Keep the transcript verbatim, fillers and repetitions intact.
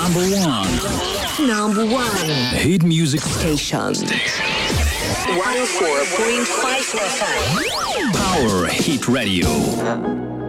number one. Number one. Hit music Station. one oh four point five F M. Power Hit Radio.